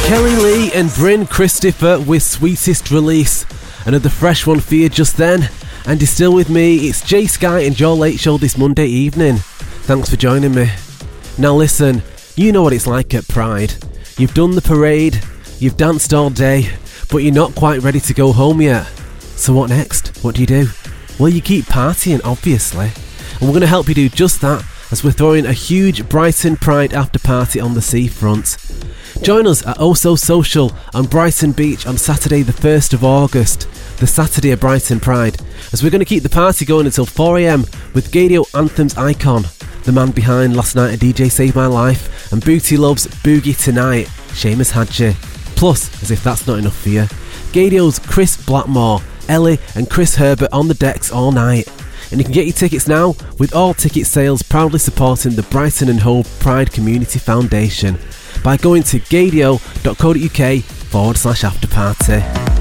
Kelly Lee and Bryn Christopher with Sweetest Release. Another fresh one for you just then. And you're still with me, it's Jay Sky and your late show this Monday evening. Thanks for joining me. Now listen, you know what it's like at Pride. You've done the parade, you've danced all day, but you're not quite ready to go home yet. So what next? What do? Well, you keep partying, obviously. And we're going to help you do just that, as we're throwing a huge Brighton Pride after party on the seafront. Join us at Oh So Social on Brighton Beach on Saturday the 1st of August, the Saturday of Brighton Pride, as we're going to keep the party going until 4am with Gadio Anthems icon, the man behind Last Night a DJ Saved My Life and Booty Loves Boogie Tonight, Seamus Hadji. Plus, as if that's not enough for you, Gadio's Chris Blackmore, Ellie and Chris Herbert on the decks all night. And you can get your tickets now with all ticket sales proudly supporting the Brighton and Hove Pride Community Foundation by going to gadio.co.uk/afterparty.